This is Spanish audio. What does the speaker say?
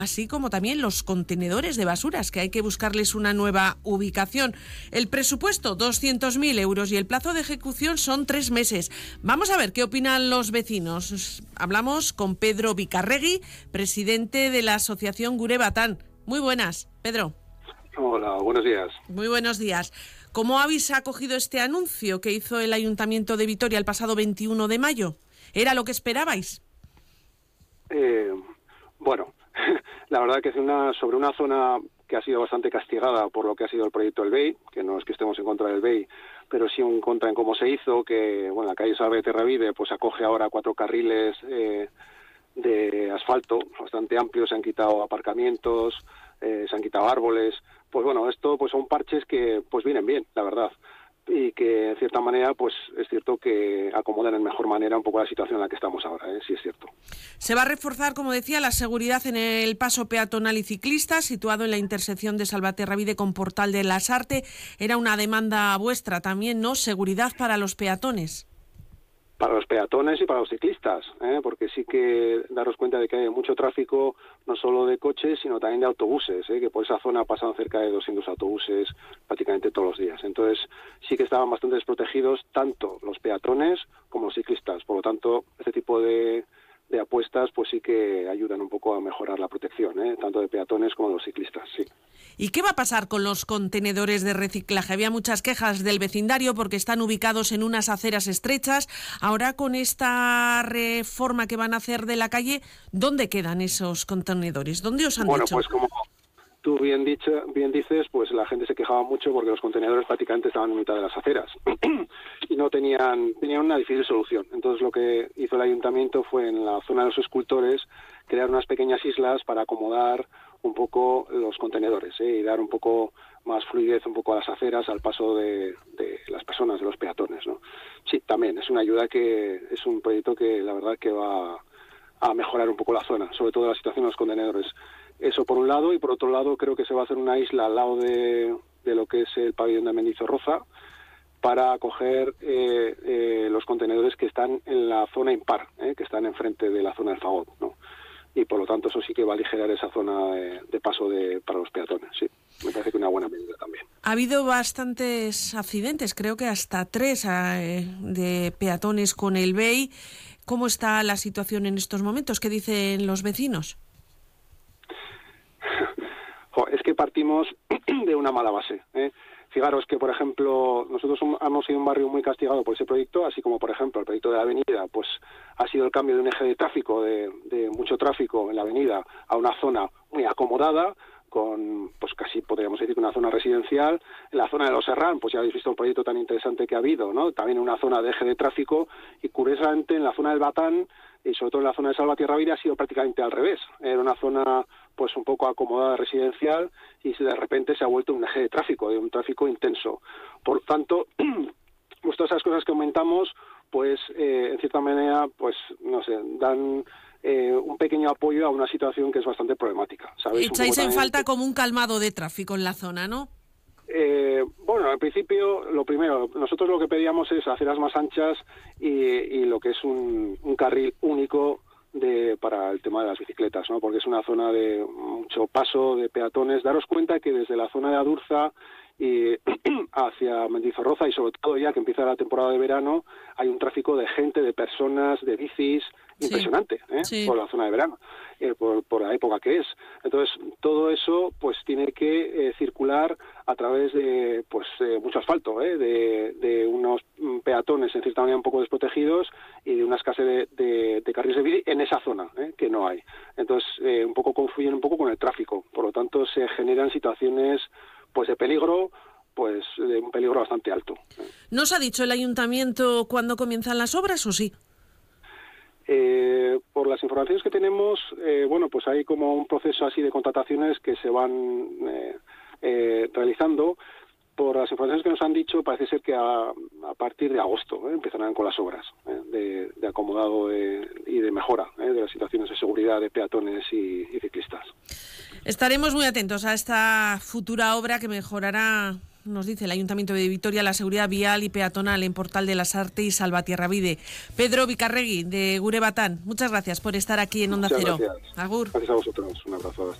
así como también los contenedores de basuras, que hay que buscarles una nueva ubicación. El presupuesto, 200.000 euros, y el plazo de ejecución son 3 meses. Vamos a ver qué opinan los vecinos. Hablamos con Pedro Vicarregui, presidente de la asociación Gure Batán. Muy buenas, Pedro. Hola, buenos días. Muy buenos días. ¿Cómo habéis acogido este anuncio que hizo el Ayuntamiento de Vitoria el pasado 21 de mayo? ¿Era lo que esperabais? Bueno, la verdad que es sobre una zona que ha sido bastante castigada por lo que ha sido el proyecto del BEI, que no es que estemos en contra del BEI, pero sí en contra en cómo se hizo, que bueno, la calle Salvatierravide pues acoge ahora 4 carriles de asfalto bastante amplios, se han quitado aparcamientos, se han quitado árboles. Pues bueno, esto pues son parches que pues vienen bien, la verdad, y que en cierta manera pues es cierto que acomodan en mejor manera un poco la situación en la que estamos ahora, sí es cierto. Se va a reforzar, como decía, la seguridad en el paso peatonal y ciclista situado en la intersección de Salvatierravide con Portal de Lasarte. Era una demanda vuestra también, ¿no? Seguridad para los peatones. Para los peatones y para los ciclistas, porque sí que daros cuenta de que hay mucho tráfico, no solo de coches, sino también de autobuses, que por esa zona pasan cerca de 200 autobuses prácticamente todos los días. Entonces sí que estaban bastante desprotegidos tanto los peatones como los ciclistas. Por lo tanto, este tipo de apuestas pues sí que ayudan un poco a mejorar la protección, tanto de peatones como de los ciclistas, sí. ¿Y qué va a pasar con los contenedores de reciclaje? Había muchas quejas del vecindario porque están ubicados en unas aceras estrechas. Ahora, con esta reforma que van a hacer de la calle, ¿dónde quedan esos contenedores? ¿Dónde os han dicho? Bueno, pues como tú bien dices, pues la gente se quejaba mucho porque los contenedores prácticamente estaban en mitad de las aceras y no tenían una difícil solución. Entonces lo que hizo el ayuntamiento fue, en la zona de los escultores, crear unas pequeñas islas para acomodar un poco los contenedores, y dar un poco más fluidez un poco a las aceras, al paso de las personas, de los peatones, ¿no? Sí, también es una ayuda, que es un proyecto que la verdad que va a mejorar un poco la zona, sobre todo la situación de los contenedores. Eso por un lado, y por otro lado creo que se va a hacer una isla al lado de lo que es el pabellón de Mendizorroza para acoger los contenedores que están en la zona impar, que están enfrente de la zona del Fagot, ¿no? Y por lo tanto eso sí que va a aligerar esa zona de paso para los peatones, sí. Me parece que una buena medida también. Ha habido bastantes accidentes, creo que hasta 3 de peatones con el BEI. ¿Cómo está la situación en estos momentos? ¿Qué dicen los vecinos? Es que partimos de una mala base, Fijaros que, por ejemplo, nosotros hemos sido un barrio muy castigado por ese proyecto, así como, por ejemplo, el proyecto de la avenida, pues ha sido el cambio de un eje de tráfico, de mucho tráfico en la avenida, a una zona muy acomodada, con, pues casi podríamos decir, una zona residencial. En la zona de Los Serrán, pues ya habéis visto el proyecto tan interesante que ha habido, ¿no? También una zona de eje de tráfico, y curiosamente en la zona del Batán, y sobre todo en la zona de Salvatierravide, ha sido prácticamente al revés. Era una zona pues un poco acomodada residencial, y de repente se ha vuelto un eje de un tráfico intenso. Por tanto, pues todas esas cosas que aumentamos, pues en cierta manera, pues no sé, dan un pequeño apoyo a una situación que es bastante problemática, ¿sabéis? Echáis en falta como un calmado de tráfico en la zona, ¿no? Bueno, al principio, lo primero, nosotros lo que pedíamos es aceras más anchas y lo que es un carril único para el tema de las bicicletas, ¿no? Porque es una zona de mucho paso de peatones. Daros cuenta que desde la zona de Adurza y hacia Mendizorroza, y sobre todo ya que empieza la temporada de verano, hay un tráfico de gente, de personas, de bicis, impresionante, Sí. Por la zona de verano, por la época que es. Entonces, todo eso pues tiene que circular a través de mucho asfalto, de unos peatones en cierta manera un poco desprotegidos, y de una escasez de carriles de bici en esa zona, que no hay. Entonces, un poco confluyen un poco con el tráfico. Por lo tanto, se generan situaciones pues de peligro, pues de un peligro bastante alto. ¿No os ha dicho el ayuntamiento cuándo comienzan las obras, o sí? Por las informaciones que tenemos, bueno, pues hay como un proceso así de contrataciones que se van realizando. Por las informaciones que nos han dicho, parece ser que a partir de agosto empezarán con las obras de acomodado y de mejora de las situaciones de seguridad de peatones y ciclistas. Estaremos muy atentos a esta futura obra que mejorará nos dice el Ayuntamiento de Vitoria, la seguridad vial y peatonal en Portal de las Artes y Salvatierravide. Pedro Vicarregui, de Gure Batán, muchas gracias por estar aquí en Onda Cero. Gracias. Agur. Gracias a vosotros. Un abrazo.